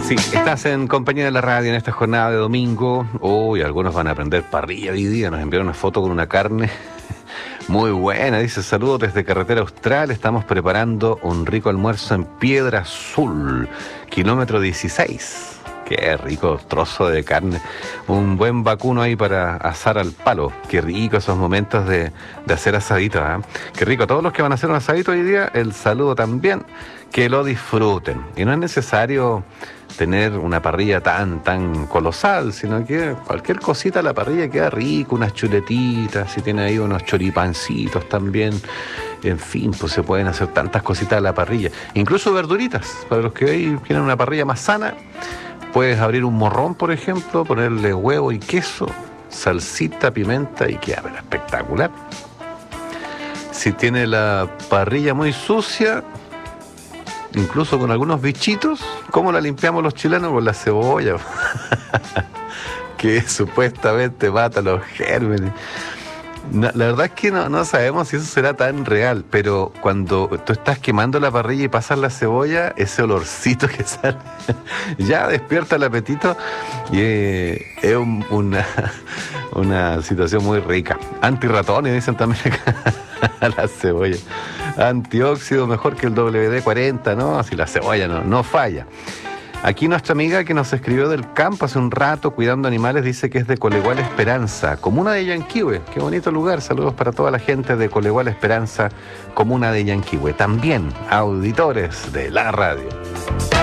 Sí, estás en compañía de la radio en esta jornada de domingo. Hoy algunos van a aprender parrilla hoy día. Nos enviaron una foto con una carne muy buena. Dice, saludos desde Carretera Austral. Estamos preparando un rico almuerzo en Piedra Azul, kilómetro 16. Qué rico trozo de carne. Un buen vacuno ahí para asar al palo. Qué rico esos momentos de hacer asadito, ¿eh? Qué rico. A todos los que van a hacer un asadito hoy día, el saludo también. Que lo disfruten. Y no es necesario tener una parrilla tan colosal, sino que cualquier cosita a la parrilla queda rico, unas chuletitas, si tiene ahí unos choripancitos también, en fin, pues se pueden hacer tantas cositas a la parrilla, incluso verduritas, para los que hoy quieren una parrilla más sana, puedes abrir un morrón, por ejemplo, ponerle huevo y queso, salsita, pimenta y queda espectacular. Si tiene la parrilla muy sucia, incluso con algunos bichitos, ¿cómo la limpiamos los chilenos? Con la cebolla, que supuestamente mata los gérmenes. No, la verdad es que no sabemos si eso será tan real, pero cuando tú estás quemando la parrilla y pasas la cebolla, ese olorcito que sale, ya despierta el apetito y es una situación muy rica. Antirratones, dicen también acá, la cebolla. Antióxido mejor que el WD-40, ¿no? Así la cebolla no falla. Aquí nuestra amiga que nos escribió del campo hace un rato cuidando animales dice que es de Colegual Esperanza, comuna de Yanquihue. Qué bonito lugar. Saludos para toda la gente de Colegual Esperanza, comuna de Yanquihue. También auditores de la radio.